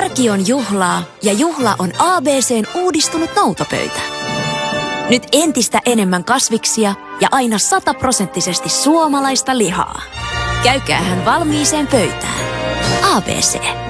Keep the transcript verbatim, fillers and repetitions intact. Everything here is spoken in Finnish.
Arki on juhlaa ja juhla on A B C:n uudistunut noutopöytä. Nyt entistä enemmän kasviksia ja aina sataprosenttisesti suomalaista lihaa. Käykäähän valmiiseen pöytään. A B C.